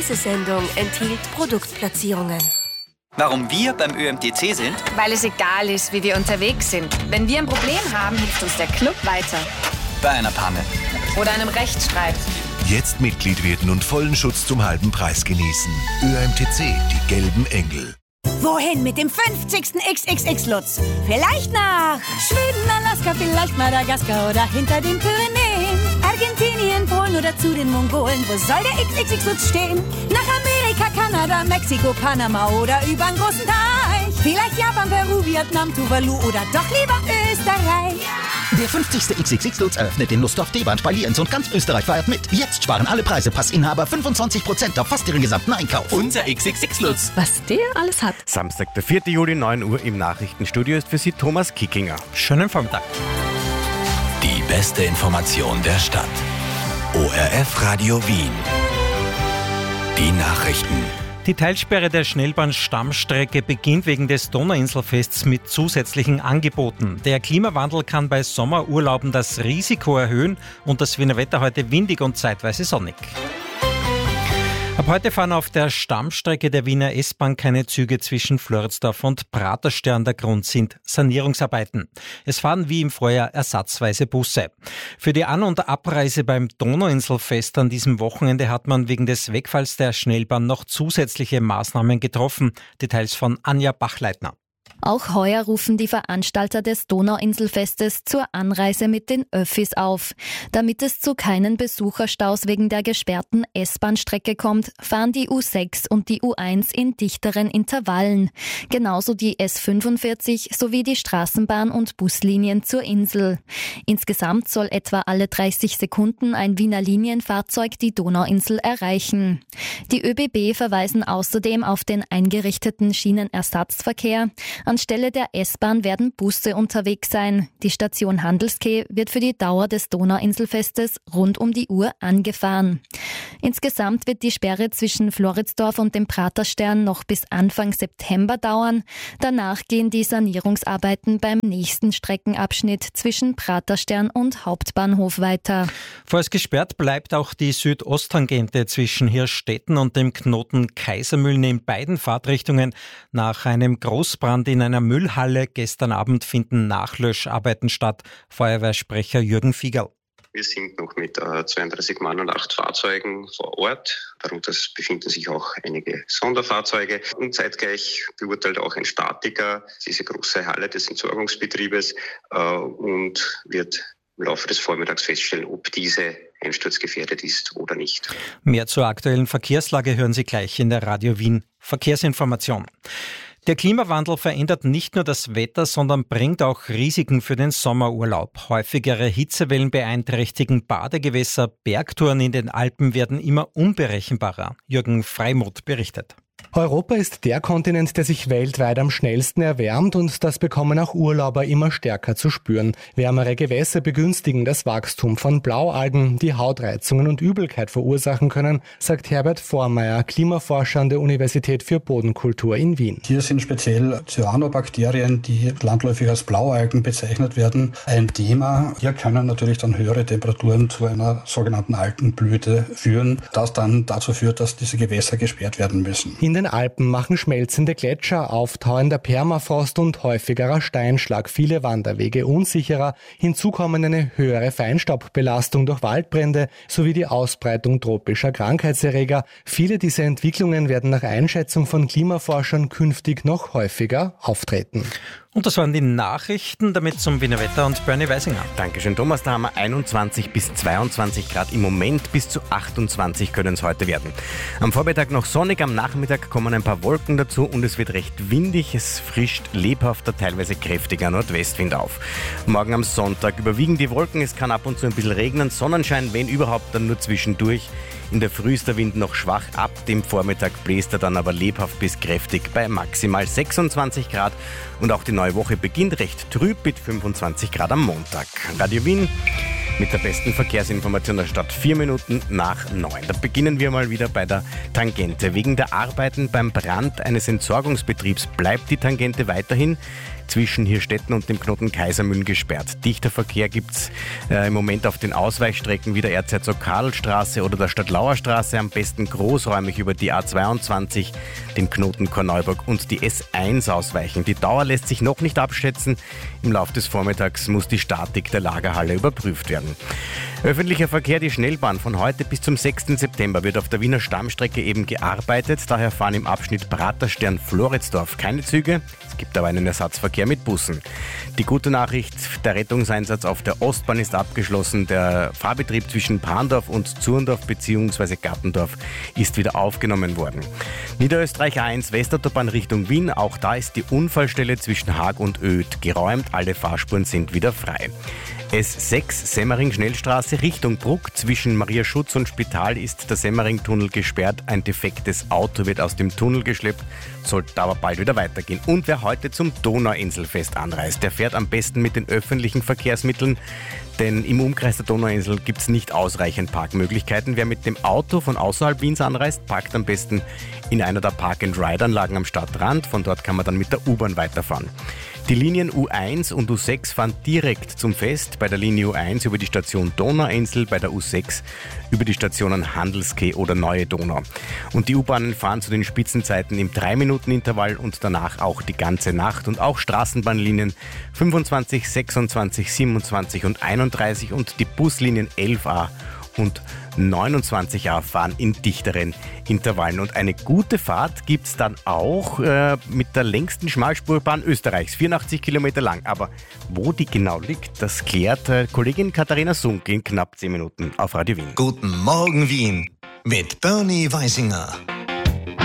Diese Sendung enthielt Produktplatzierungen. Warum wir beim ÖMTC sind? Weil es egal ist, wie wir unterwegs sind. Wenn wir ein Problem haben, hilft uns der Club weiter. Bei einer Panne. Oder einem Rechtsstreit. Jetzt Mitglied werden und vollen Schutz zum halben Preis genießen. ÖMTC, die gelben Engel. Wohin mit dem 50. XXX-Lutz? Vielleicht nach Schweden, Alaska, vielleicht Madagaskar oder hinter den Pyrenäen. Argentinien, Polen oder zu den Mongolen. Wo soll der XXX-Lutz stehen? Nach Amerika, Kanada, Mexiko, Panama oder übern großen Teich. Vielleicht Japan, Peru, Vietnam, Tuvalu oder doch lieber Österreich. Der 50. XXX-Lutz eröffnet in Lustdorf, Deband bei Lienz und ganz Österreich feiert mit. Jetzt sparen alle Preise, Passinhaber 25% auf fast ihren gesamten Einkauf. Unser XXX-Lutz. Was der alles hat. Samstag, der 4. Juli, 9 Uhr im Nachrichtenstudio ist für Sie Thomas Kickinger. Schönen Vormittag. Die beste Information der Stadt. ORF Radio Wien. Die Nachrichten. Die Teilsperre der Schnellbahn-Stammstrecke beginnt wegen des Donauinselfests mit zusätzlichen Angeboten. Der Klimawandel kann bei Sommerurlauben das Risiko erhöhen und das Wiener Wetter heute windig und zeitweise sonnig. Ab heute fahren auf der Stammstrecke der Wiener S-Bahn keine Züge zwischen Floridsdorf und Praterstern. Der Grund sind Sanierungsarbeiten. Es fahren wie im Vorjahr ersatzweise Busse. Für die An- und Abreise beim Donauinselfest an diesem Wochenende hat man wegen des Wegfalls der Schnellbahn noch zusätzliche Maßnahmen getroffen. Details von Anja Bachleitner. Auch heuer rufen die Veranstalter des Donauinselfestes zur Anreise mit den Öffis auf. Damit es zu keinen Besucherstaus wegen der gesperrten S-Bahn-Strecke kommt, fahren die U6 und die U1 in dichteren Intervallen. Genauso die S45 sowie die Straßenbahn- und Buslinien zur Insel. Insgesamt soll etwa alle 30 Sekunden ein Wiener Linienfahrzeug die Donauinsel erreichen. Die ÖBB verweisen außerdem auf den eingerichteten Schienenersatzverkehr. Anstelle der S-Bahn werden Busse unterwegs sein. Die Station Handelskeh wird für die Dauer des Donauinselfestes rund um die Uhr angefahren. Insgesamt wird die Sperre zwischen Floridsdorf und dem Praterstern noch bis Anfang September dauern. Danach gehen die Sanierungsarbeiten beim nächsten Streckenabschnitt zwischen Praterstern und Hauptbahnhof weiter. Vorerst gesperrt bleibt auch die Südosttangente zwischen Hirschstetten und dem Knoten Kaisermühlen in beiden Fahrtrichtungen. Nach einem Großbrand in einer Müllhalle gestern Abend finden Nachlöscharbeiten statt. Feuerwehrsprecher Jürgen Fiegerl. Wir sind noch mit 32 Mann und 8 Fahrzeugen vor Ort. Darunter befinden sich auch einige Sonderfahrzeuge. Und zeitgleich beurteilt auch ein Statiker diese große Halle des Entsorgungsbetriebes und wird im Laufe des Vormittags feststellen, ob diese einsturzgefährdet ist oder nicht. Mehr zur aktuellen Verkehrslage hören Sie gleich in der Radio Wien Verkehrsinformation. Der Klimawandel verändert nicht nur das Wetter, sondern bringt auch Risiken für den Sommerurlaub. Häufigere Hitzewellen beeinträchtigen Badegewässer, Bergtouren in den Alpen werden immer unberechenbarer. Jürgen Freimuth berichtet. Europa ist der Kontinent, der sich weltweit am schnellsten erwärmt und das bekommen auch Urlauber immer stärker zu spüren. Wärmere Gewässer begünstigen das Wachstum von Blaualgen, die Hautreizungen und Übelkeit verursachen können, sagt Herbert Vormeier, Klimaforscher an der Universität für Bodenkultur in Wien. Hier sind speziell Cyanobakterien, die landläufig als Blaualgen bezeichnet werden, ein Thema. Hier können natürlich dann höhere Temperaturen zu einer sogenannten Algenblüte führen, das dann dazu führt, dass diese Gewässer gesperrt werden müssen. In den Alpen machen schmelzende Gletscher, auftauender Permafrost und häufigerer Steinschlag viele Wanderwege unsicherer. Hinzu kommen eine höhere Feinstaubbelastung durch Waldbrände sowie die Ausbreitung tropischer Krankheitserreger. Viele dieser Entwicklungen werden nach Einschätzung von Klimaforschern künftig noch häufiger auftreten. Und das waren die Nachrichten, damit zum Wiener Wetter und Bernie Weisinger. Dankeschön, Thomas. Da haben wir 21 bis 22 Grad im Moment, bis zu 28 können es heute werden. Am Vormittag noch sonnig, am Nachmittag kommen ein paar Wolken dazu und es wird recht windig. Es frischt lebhafter, teilweise kräftiger Nordwestwind auf. Morgen am Sonntag überwiegen die Wolken, es kann ab und zu ein bisschen regnen, Sonnenschein, wenn überhaupt, dann nur zwischendurch. In der Früh ist der Wind noch schwach, ab dem Vormittag bläst er dann aber lebhaft bis kräftig bei maximal 26 Grad. Und auch die neue Woche beginnt recht trüb mit 25 Grad am Montag. Radio Wien mit der besten Verkehrsinformation der Stadt 4 Minuten nach 9. Da beginnen wir mal wieder bei der Tangente. Wegen der Arbeiten beim Brand eines Entsorgungsbetriebs bleibt die Tangente weiterhin zwischen Hirstetten und dem Knoten Kaisermühlen gesperrt. Dichter Verkehr gibt es im Moment auf den Ausweichstrecken wie der Erzherzog-Karl-Straße oder der Stadtlauer Straße, am besten großräumig über die A22, den Knoten Korneuburg und die S1 ausweichen. Die Dauer lässt sich noch nicht abschätzen. Im Laufe des Vormittags muss die Statik der Lagerhalle überprüft werden. Öffentlicher Verkehr, die Schnellbahn von heute bis zum 6. September wird auf der Wiener Stammstrecke eben gearbeitet. Daher fahren im Abschnitt Praterstern-Floridsdorf keine Züge. Es gibt aber einen Ersatzverkehr mit Bussen. Die gute Nachricht, der Rettungseinsatz auf der Ostbahn ist abgeschlossen. Der Fahrbetrieb zwischen Brandorf und Zurndorf bzw. Gattendorf ist wieder aufgenommen worden. Niederösterreich 1, Westautobahn Richtung Wien. Auch da ist die Unfallstelle zwischen Haag und Oedt geräumt. Alle Fahrspuren sind wieder frei. S6 Semmering-Schnellstraße Richtung Bruck. Zwischen Mariaschutz und Spital ist der Semmering-Tunnel gesperrt. Ein defektes Auto wird aus dem Tunnel geschleppt, sollte aber bald wieder weitergehen. Und wer heute zum Donauinselfest anreist, der fährt am besten mit den öffentlichen Verkehrsmitteln, denn im Umkreis der Donauinsel gibt es nicht ausreichend Parkmöglichkeiten. Wer mit dem Auto von außerhalb Wiens anreist, parkt am besten in einer der Park-and-Ride-Anlagen am Stadtrand. Von dort kann man dann mit der U-Bahn weiterfahren. Die Linien U1 und U6 fahren direkt zum Fest. Bei der Linie U1 über die Station Donauinsel, bei der U6 über die Stationen Handelskeh oder Neue Donau. Und die U-Bahnen fahren zu den Spitzenzeiten im 3-Minuten-Intervall und danach auch die ganze Nacht. Und auch Straßenbahnlinien 25, 26, 27 und 31 und die Buslinien 11a und 29a fahren in dichteren Intervallen. Und eine gute Fahrt gibt es dann auch mit der längsten Schmalspurbahn Österreichs, 84 Kilometer lang. Aber wo die genau liegt, das klärt Kollegin Katharina Sunk in knapp 10 Minuten auf Radio Wien. Guten Morgen Wien mit Bernie Weisinger.